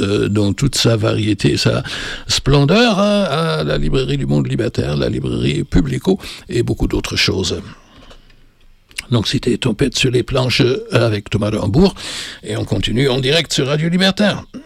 dans toute sa variété, sa splendeur, à la librairie du Monde Libertaire, la librairie Publico et beaucoup d'autres choses. Donc c'était Tempête sur les planches avec Thomas de Hambourg et on continue en direct sur Radio Libertaire.